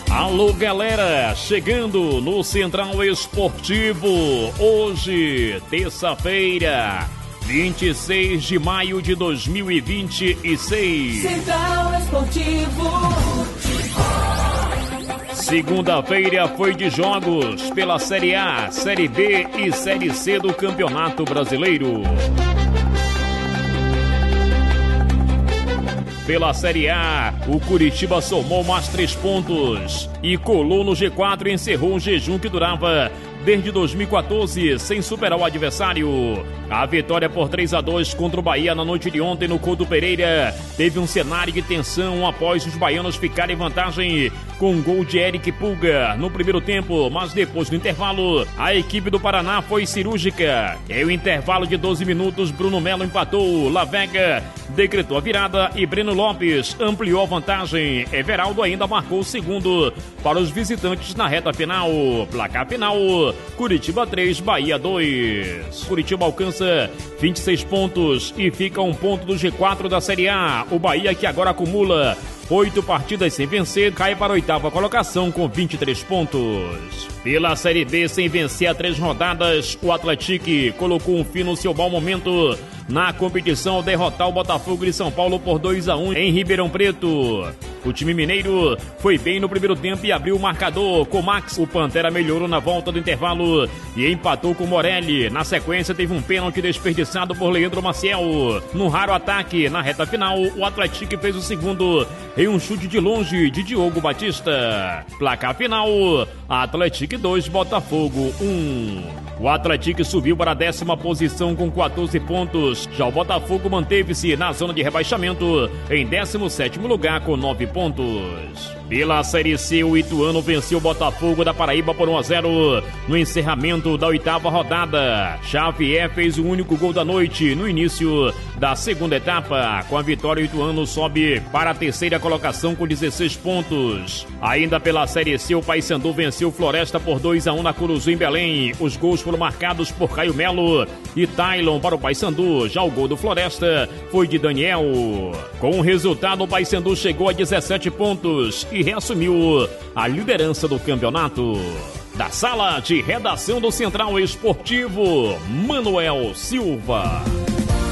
Alô, galera, chegando no Central Esportivo, hoje, terça-feira, 26 de maio de 2026. Central Esportivo. Segunda-feira foi de jogos pela Série A, Série B e Série C do Campeonato Brasileiro. Pela Série A, o Curitiba somou mais 3 pontos e colou no G4 e encerrou um jejum que durava desde 2014 sem superar o adversário. A vitória por 3-2 contra o Bahia na noite de ontem no Couto Pereira teve um cenário de tensão após os baianos ficarem em vantagem com um gol de Eric Pulga no primeiro tempo, mas depois do intervalo, a equipe do Paraná foi cirúrgica. Em um intervalo de 12 minutos, Bruno Melo empatou, La Vega decretou a virada e Breno Lopes ampliou a vantagem. Everaldo ainda marcou o segundo para os visitantes na reta final. Placar final, Curitiba 3, Bahia 2. Curitiba alcança 26 pontos e fica a 1 ponto do G4 da Série A. O Bahia, que agora acumula 8 partidas sem vencer, cai para a 8ª colocação com 23 pontos. Pela Série B, sem vencer há 3 rodadas, o Atlético colocou um fim no seu mau momento na competição ao derrotar o Botafogo de São Paulo por 2-1 em Ribeirão Preto. O time mineiro foi bem no primeiro tempo e abriu o marcador com Max. O Pantera melhorou na volta do intervalo e empatou com Morelli. Na sequência, teve um pênalti desperdiçado por Leandro Maciel. Num raro ataque, na reta final, o Atlético fez o segundo em um chute de longe de Diogo Batista. Placar final, Atlético 2, Botafogo 1. O Atlético subiu para a 10ª posição com 14 pontos. Já o Botafogo manteve-se na zona de rebaixamento em 17º lugar com 9 pontos. Pela Série C, o Ituano venceu o Botafogo da Paraíba por 1-0 no encerramento da 8ª rodada. Xavier fez o único gol da noite no início da segunda etapa. Com a vitória, o Ituano sobe para a 3ª colocação com 16 pontos. Ainda pela Série C, o Paysandu venceu o Floresta por 2-1 na Curuzu em Belém. Os gols foram marcados por Caio Melo e Tailon para o Paysandu. Já o gol do Floresta foi de Daniel. Com o resultado, o Paysandu chegou a 17 pontos e reassumiu a liderança do campeonato. Da sala de redação do Central Esportivo, Manuel Silva.